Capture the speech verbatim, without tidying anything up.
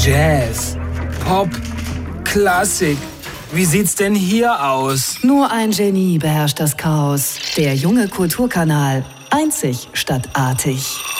Jazz, Pop, Klassik. Wie sieht's denn hier aus? Nur ein Genie beherrscht das Chaos. Der junge Kulturkanal. Einzig statt artig.